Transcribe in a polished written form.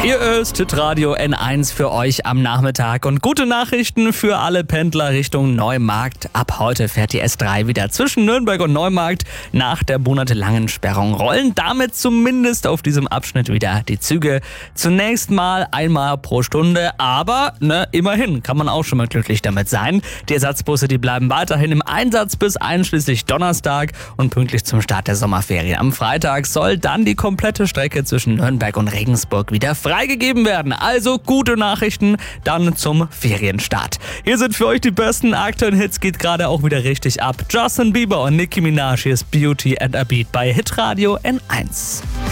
Hier ist Hitradio N1 für euch am Nachmittag und gute Nachrichten für alle Pendler Richtung Neumarkt. Ab heute fährt die S3 wieder zwischen Nürnberg und Neumarkt. Nach der monatelangen Sperrung rollen damit zumindest auf diesem Abschnitt wieder die Züge. Zunächst mal einmal pro Stunde, aber immerhin kann man auch schon mal glücklich damit sein. Die Ersatzbusse, die bleiben weiterhin im Einsatz bis einschließlich Donnerstag und pünktlich zum Start der Sommerferien. Am Freitag soll dann die komplette Strecke zwischen Nürnberg und Regensburg wieder freigegeben werden. Also gute Nachrichten dann zum Ferienstart. Hier sind für euch die besten aktuellen Hits, geht gerade auch wieder richtig ab. Justin Bieber und Nicki Minaj, hier ist Beauty and a Beat bei Hitradio N1.